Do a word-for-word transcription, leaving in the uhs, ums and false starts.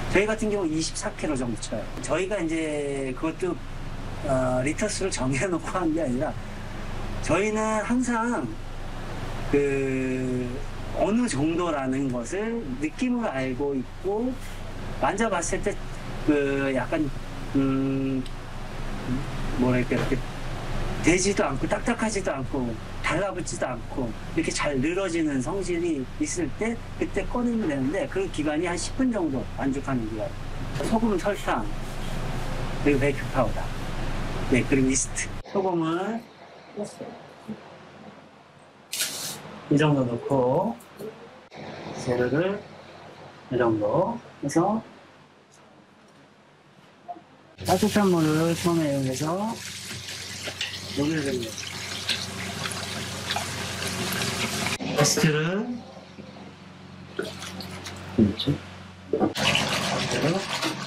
저희 같은 경우 이십사 킬로그램 정도 쳐요. 저희가 이제 그것도 어, 리터 수를 정해놓고 한 게 아니라 저희는 항상 그 어느 정도라는 것을 느낌으로 알고 있고 만져봤을 때 그 약간 음 뭐랄까 이렇게 되지도 않고 딱딱하지도 않고 달라붙지도 않고 이렇게 잘 늘어지는 성질이 있을 때 그때 꺼내면 되는데 그 기간이 한 십 분 정도 반죽하는 기간. 소금, 설탕, 그리고 베이킹 파우더, 네 그리고 이스트. 소금을 이 정도 넣고 재료를 이 정도 해서 따뜻한 물을 처음에 이용해서 여기를 넣어요. 이스트를 그렇죠. 반대로